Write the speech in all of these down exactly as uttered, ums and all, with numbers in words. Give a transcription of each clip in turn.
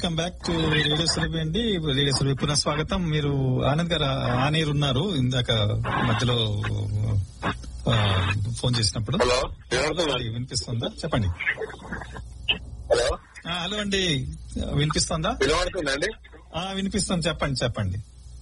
Welcome back to radio Surabhi అండి. Radio Surabhi పునః స్వాగతం. మీరు ఆనంద్ గారు ఆనేరు ఉన్నారు ఇందాక మధ్యలో ఫోన్ చేసినప్పుడు. హలో, వినిపిస్తుందా? చెప్పండి. హలో హలో అండి, వినిపిస్తుందా? వినబడుతుందండి? వినిపిస్తుంది, చెప్పండి చెప్పండి.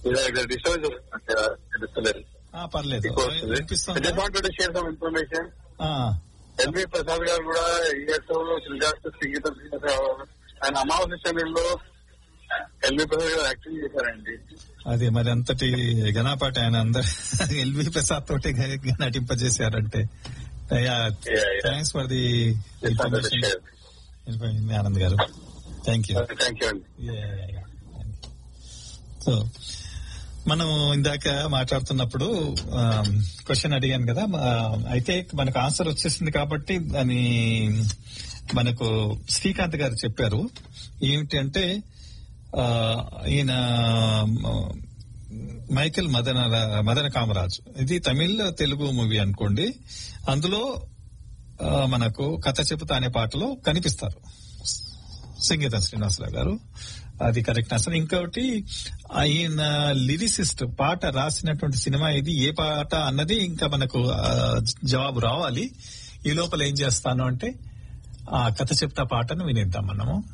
పర్లేదు, వినిపిస్తుంది. ఇన్ఫర్మేషన్ ఎల్వి ప్రసాద్ గారు కూడా సంగీతం ఆయన అమావాస్య ఛానల్లో ఎల్వి ప్రసాద్ గారు యాక్టింగ్ చేశారండి. అదే మరి అంతటి ఘనాపాటి ఆయన అందరు ఎల్వి ప్రసాద్ తోటి నటింపజేశారంటే. Thanks for the information Anand గారు. Thank you. థ్యాంక్ యూ అండి. సో మనం ఇందాక మాట్లాడుతున్నప్పుడు క్వశ్చన్ అడిగాను కదా, అయితే మనకు ఆన్సర్ వచ్చేసింది కాబట్టి దాని మనకు శ్రీకాంత్ గారు చెప్పారు. ఏమిటి అంటే ఈయన మైకేల్ మదన మదన కామరాజు, ఇది తమిళ్ తెలుగు మూవీ అనుకోండి. అందులో మనకు కథ చెబుతా అనే పాటలో కనిపిస్తారు సంగీతం శ్రీనివాసరావు గారు. అది కరెక్ట్ ఆన్సర్. ఇంకొకటి ఆయన లిరిసిస్ట్, పాట రాసినటువంటి సినిమా ఇది, ఏ పాట అన్నది ఇంకా మనకు జవాబు రావాలి. ఈ లోపల ఏం చేస్తాను అంటే ఆ కథ చెప్తా పాటను వినేద్దాం మనము.